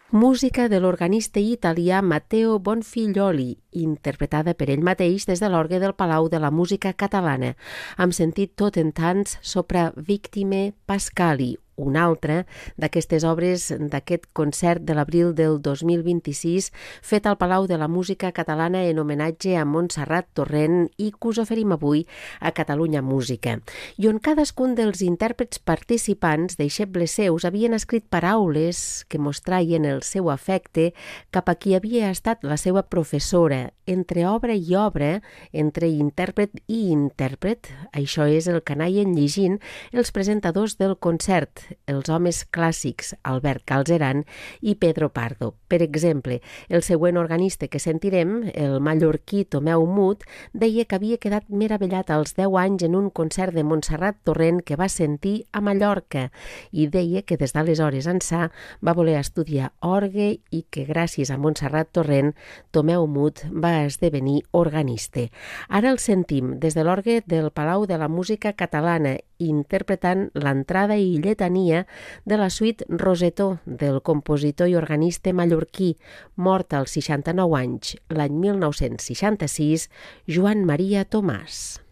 Música de l'organista italià Matteo Bonfiglioli, interpretada per ell mateix des de l'orgue del Palau de la Música Catalana, amb sentit tot en tants sopra Victime Pascali, una altra d'aquestes obres d'aquest concert de l'abril del 2026 fet al Palau de la Música Catalana en homenatge a Montserrat Torrent i que us oferim avui a Catalunya Música, i on cadascun dels intèrprets participants, deixebles seus, havien escrit paraules que mostraien el seu afecte cap a qui havia estat la seva professora. Entre obra i obra, entre intèrpret i intèrpret, això és el que anaien llegint els presentadors del concert, els homes clàssics Albert Calzeran i Pedro Pardo. Per exemple, el següent organista que sentirem, el mallorquí Tomeu Mut, deia que havia quedat meravellat als 10 anys en un concert de Montserrat Torrent que va sentir a Mallorca i deia que des d'aleshores ençà va voler estudiar orgue i que gràcies a Montserrat Torrent Tomeu Mut va esdevenir organista. Ara el sentim des de l'orgue del Palau de la Música Catalana interpretant l'entrada i lletania de la suite Rosetó del compositor i organista mallorquí, mort als 69 anys, l'any 1966, Joan Maria Tomàs.